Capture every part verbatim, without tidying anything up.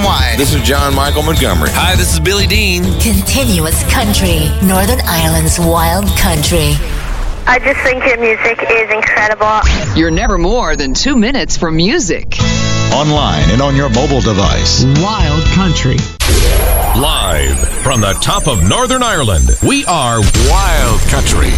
nationwide. This is John Michael Montgomery. Hi, this is Billy Dean. Continuous country, Northern Ireland's wild country. I just think your music is incredible. You're never more than two minutes from music. Online and on your mobile device. Wild country. Live from the top of Northern Ireland, we are Wild Country.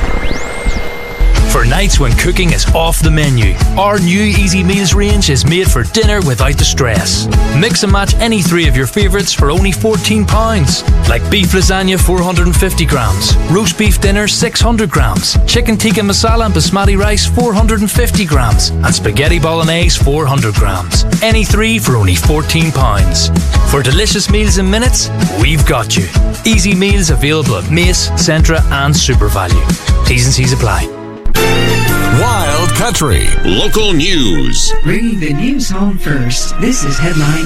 For nights when cooking is off the menu, our new Easy Meals range is made for dinner without the stress. Mix and match any three of your favourites for only fourteen pounds. Like beef lasagna four hundred fifty grams, roast beef dinner six hundred grams, chicken tikka masala and basmati rice four hundred fifty grams, and spaghetti bolognese four hundred grams. Any three for only fourteen pounds. For delicious meals in minutes, we've got you. Easy Meals available at Mace, Centra and SuperValu. T's and C's apply. Wild Country local news. Bringing the news home first. This is Headline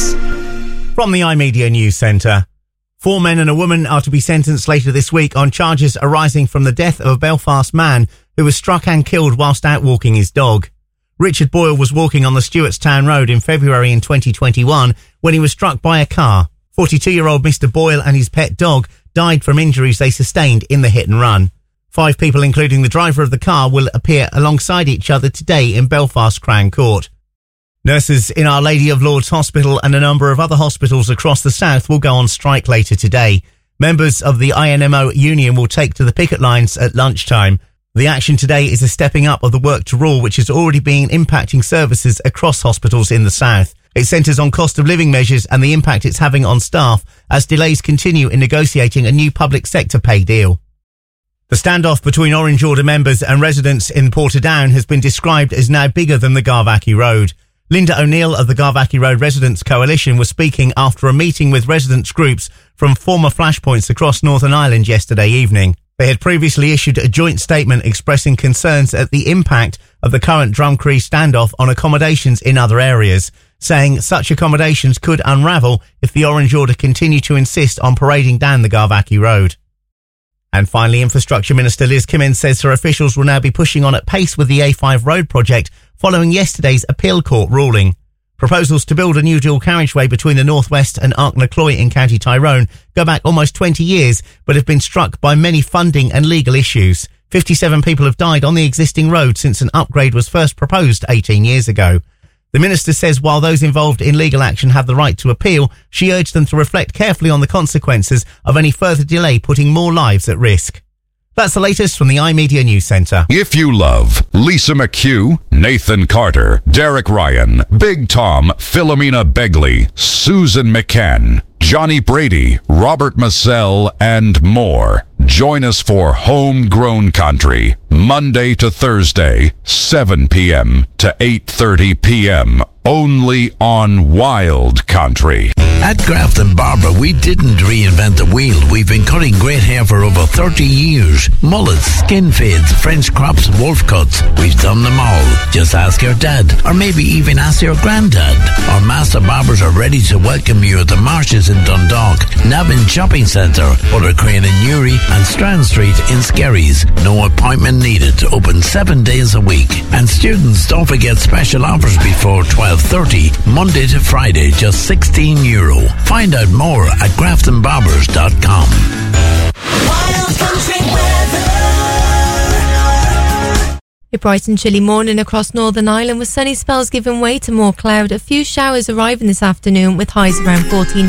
News. From the iMedia News Centre. Four men and a woman are to be sentenced later this week on charges arising from the death of a Belfast man who was struck and killed whilst out walking his dog. Richard Boyle was walking on the Stewartstown Road in February in twenty twenty-one when he was struck by a car. forty-two-year-old Mister Boyle and his pet dog died from injuries they sustained in the hit and run. Five people, including the driver of the car, will appear alongside each other today in Belfast Crown Court. Nurses in Our Lady of Lourdes Hospital and a number of other hospitals across the south will go on strike later today. Members of the I N M O union will take to the picket lines at lunchtime. The action today is a stepping up of the work to rule, which has already been impacting services across hospitals in the south. It centres on cost of living measures and the impact it's having on staff as delays continue in negotiating a new public sector pay deal. The standoff between Orange Order members and residents in Portadown has been described as now bigger than the Garvackie Road. Linda O'Neill of the Garvackie Road Residents Coalition was speaking after a meeting with residents groups from former flashpoints across Northern Ireland yesterday evening. They had previously issued a joint statement expressing concerns at the impact of the current Drumcree standoff on accommodations in other areas, saying such accommodations could unravel if the Orange Order continue to insist on parading down the Garvackie Road. And finally, Infrastructure Minister Liz Kimmins says her officials will now be pushing on at pace with the A five road project following yesterday's appeal court ruling. Proposals to build a new dual carriageway between the North West and Arknacloy in County Tyrone go back almost twenty years, but have been struck by many funding and legal issues. fifty-seven people have died on the existing road since an upgrade was first proposed eighteen years ago. The minister says while those involved in legal action have the right to appeal, she urged them to reflect carefully on the consequences of any further delay putting more lives at risk. That's the latest from the iMedia News Centre. If you love Lisa McHugh, Nathan Carter, Derek Ryan, Big Tom, Philomena Begley, Susan McCann, Johnny Brady, Robert Massell, and more, join us for Homegrown Country, Monday to Thursday, seven p.m. to eight thirty p.m., only on Wild Country. At Grafton Barber, we didn't reinvent the wheel. We've been cutting great hair for over thirty years. Mullets, skin fades, French crops, and wolf cuts. We've done them all. Just ask your dad, or maybe even ask your granddad. Our master barbers are ready to welcome you at the Marshes in Dundalk, Navan Shopping Centre, Buttercrane in Newry, and Strand Street in Skerries. No appointment needed. Open seven days a week. And students, don't forget special offers before twelve thirty, Monday to Friday, just sixteen euro. Find out more at grafton barbers dot com. Wild country weather. A bright and chilly morning across Northern Ireland with sunny spells giving way to more cloud. A few showers arriving this afternoon with highs around fourteen